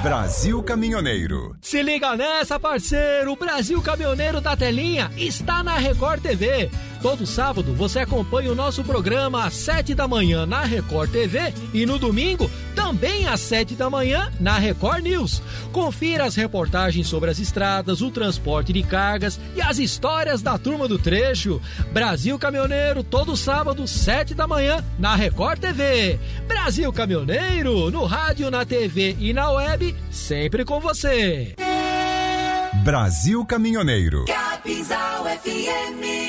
Brasil Caminhoneiro. Se liga nessa, parceiro! O Brasil Caminhoneiro da Telinha está na Record TV. Todo sábado você acompanha o nosso programa às 7 da manhã na Record TV e no domingo também às 7 da manhã na Record News. Confira as reportagens sobre as estradas, o transporte de cargas e as histórias da turma do trecho. Brasil Caminhoneiro, todo sábado, 7 da manhã na Record TV. Brasil Caminhoneiro, no rádio, na TV e na web, sempre com você. Brasil Caminhoneiro. Capinzal FM.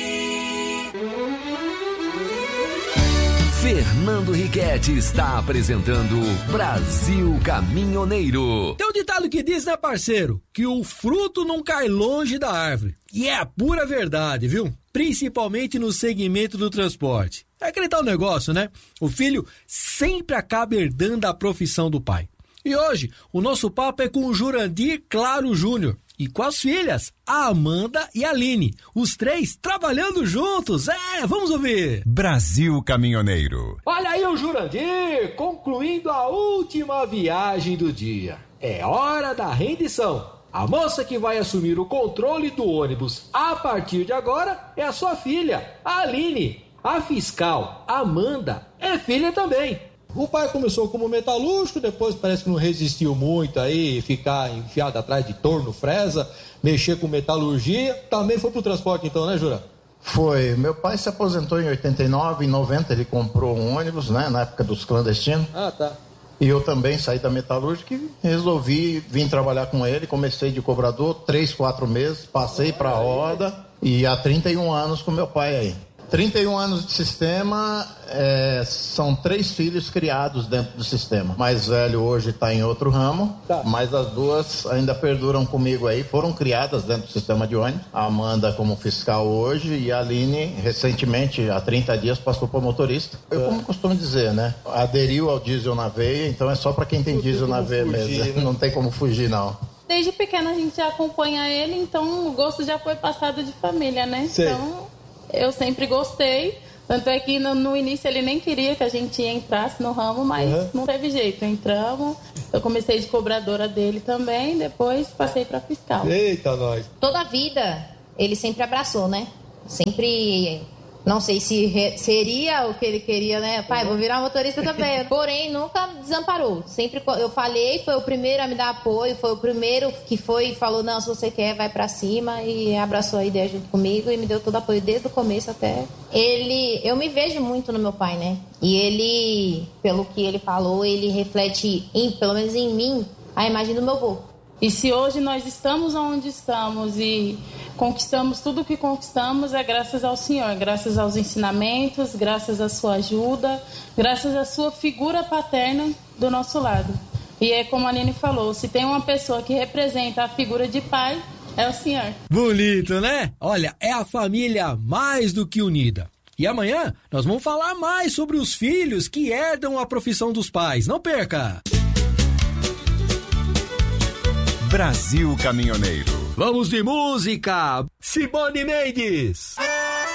Fernando Riquetti está apresentando Brasil Caminhoneiro. Tem um ditado que diz, né, parceiro? Que o fruto não cai longe da árvore. E é a pura verdade, viu? Principalmente no segmento do transporte. É aquele tal negócio, né? O filho sempre acaba herdando a profissão do pai. E hoje, o nosso papo é com o Jurandir Claro Júnior. E com as filhas, a Amanda e a Aline. Os três trabalhando juntos. Vamos ouvir. Brasil Caminhoneiro. Olha aí o Jurandir, concluindo a última viagem do dia. É hora da rendição. A moça que vai assumir o controle do ônibus a partir de agora é a sua filha, a Aline. A fiscal, Amanda, é filha também. O pai começou como metalúrgico, depois parece que não resistiu muito aí, ficar enfiado atrás de torno, fresa, mexer com metalurgia. Também foi pro transporte então, né, Jura? Foi. Meu pai se aposentou em 89, em 90 ele comprou um ônibus, né, na época dos clandestinos. Ah, tá. E eu também saí da metalúrgica e resolvi vir trabalhar com ele. Comecei de cobrador, 3, 4 meses, passei pra roda e há 31 anos com meu pai aí. 31 anos de sistema, são 3 filhos criados dentro do sistema. O mais velho hoje está em outro ramo, mas as duas ainda perduram comigo aí, foram criadas dentro do sistema de ônibus. A Amanda como fiscal hoje e a Aline, recentemente, há 30 dias, passou para motorista. Eu, como costumo dizer, né? Aderiu ao diesel na veia, então é só para quem tem diesel na veia mesmo. Né? Não tem como fugir, não. Desde pequena a gente já acompanha ele, então o gosto já foi passado de família, né? Sei. Então eu sempre gostei, tanto é que no início ele nem queria que a gente entrasse no ramo, mas não teve jeito, entramos. Eu comecei de cobradora dele também, depois passei para fiscal. Eita, nós! Toda a vida ele sempre abraçou, né? Sempre, não sei se seria o que ele queria, né? Pai, vou virar motorista também. Porém, nunca desamparou. Sempre eu falei, foi o primeiro a me dar apoio, foi o primeiro que foi e falou, não, se você quer, vai pra cima, e abraçou a ideia junto comigo e me deu todo apoio desde o começo até. Eu me vejo muito no meu pai, né? E ele, pelo que ele falou, ele reflete, pelo menos em mim, a imagem do meu avô. E se hoje nós estamos onde estamos e conquistamos tudo o que conquistamos, é graças ao Senhor, graças aos ensinamentos, graças à sua ajuda, graças à sua figura paterna do nosso lado. E é como a Aline falou, se tem uma pessoa que representa a figura de pai, é o Senhor. Bonito, né? Olha, é a família mais do que unida. E amanhã nós vamos falar mais sobre os filhos que herdam a profissão dos pais. Não perca! Brasil Caminhoneiro. Vamos de música! Simone Mendes!